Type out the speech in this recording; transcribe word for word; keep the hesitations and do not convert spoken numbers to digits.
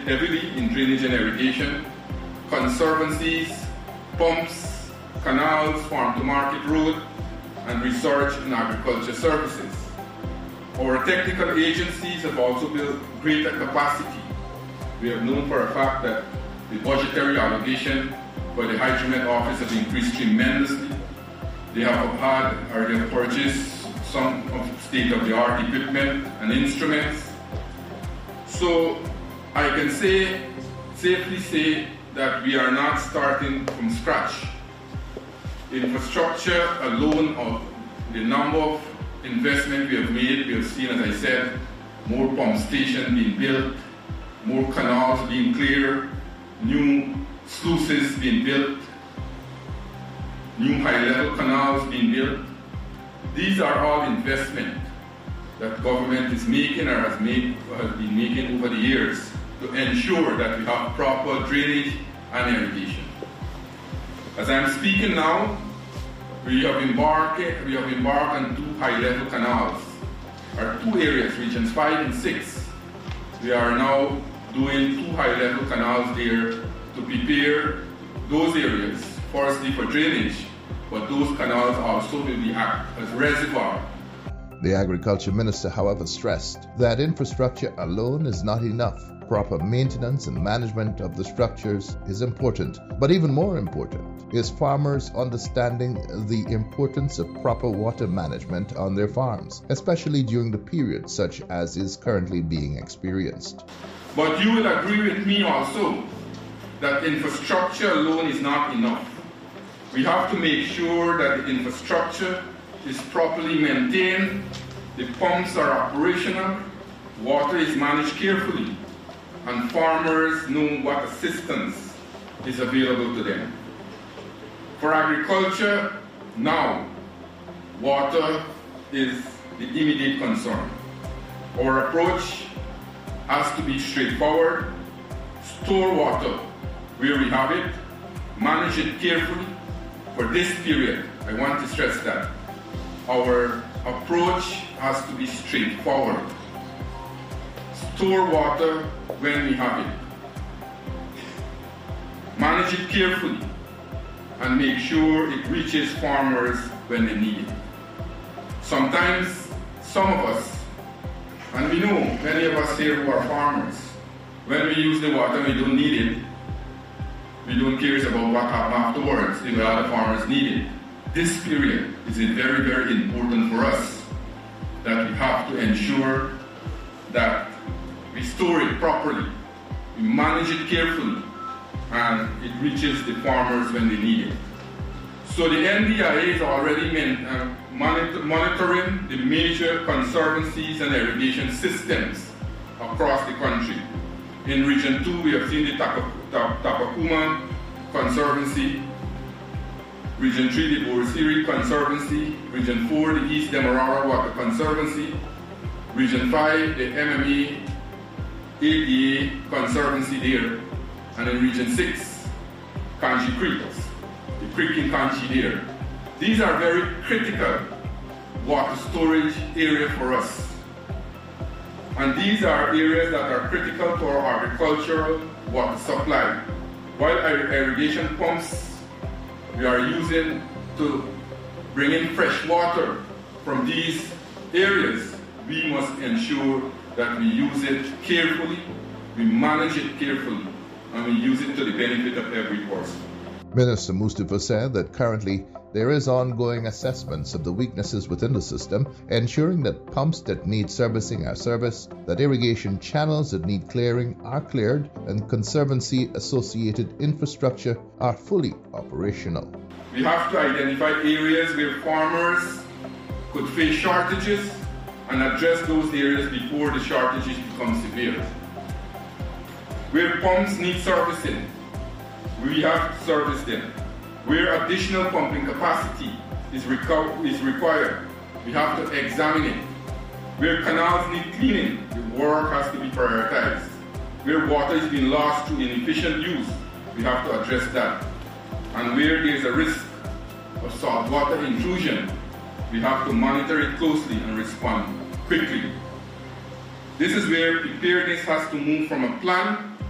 heavily in drainage and irrigation, conservancies, pumps, canals, farm-to-market road, and research and agriculture services. Our technical agencies have also built greater capacity. We have known for a fact that the budgetary allocation for the Hydromet office has increased tremendously. They have had or they have purchased some of state-of-the-art equipment and instruments. So I can say, safely say that we are not starting from scratch. Infrastructure alone, of the number of investment we have made, we have seen, as I said, more pump stations being built, more canals being cleared, new sluices being built, new high-level canals being built. These are all investment that government is making or has, made, has been making over the years to ensure that we have proper drainage and irrigation. As I'm speaking now, we have embarked, we have embarked on two high-level canals, or two areas, regions five and six. We are now doing two high-level canals there to prepare those areas, firstly for drainage, but those canals also will be act as reservoir. The Agriculture Minister, however, stressed that infrastructure alone is not enough. Proper maintenance and management of the structures is important, but even more important is farmers understanding the importance of proper water management on their farms, especially during the period such as is currently being experienced. But you will agree with me also that infrastructure alone is not enough. We have to make sure that the infrastructure is properly maintained, the pumps are operational, water is managed carefully, and farmers know what assistance is available to them. For agriculture, now, water is the immediate concern. Our approach has to be straightforward: store water where we have it, manage it carefully. For this period, I want to stress that our approach has to be straightforward. Store water when we have it. Manage it carefully and make sure it reaches farmers when they need it. Sometimes, some of us, and we know many of us here who are farmers, when we use the water we don't need it, we don't care about what happens afterwards if the other farmers need it. This period is very, very important for us, that we have to ensure that we store it properly, we manage it carefully, and it reaches the farmers when they need it. So the N D I A is already uh, monitor, monitoring the major conservancies and irrigation systems across the country. In Region two, we have seen the Tapakuma Conservancy, Region three, the Borisiri Conservancy, Region four, the East Demerara Water Conservancy, Region five, the M M A A D A Conservancy there, and in Region six, Kanchi Creek, the creek in Kanchi there. These are very critical water storage area for us. And these are areas that are critical to our agricultural water supply. While our irrigation pumps we are using to bring in fresh water from these areas, we must ensure that we use it carefully, we manage it carefully, and we use it to the benefit of every person. Minister Mustafa said that currently there is ongoing assessments of the weaknesses within the system, ensuring that pumps that need servicing are serviced, that irrigation channels that need clearing are cleared, and conservancy-associated infrastructure are fully operational. We have to identify areas where farmers could face shortages and address those areas before the shortages become severe. Where pumps need servicing, we have to service them. Where additional pumping capacity is, reco- is required, we have to examine it. Where canals need cleaning, the work has to be prioritized. Where water is being lost through inefficient use, we have to address that. And where there is a risk of saltwater intrusion, we have to monitor it closely and respond quickly. This is where preparedness has to move from a plan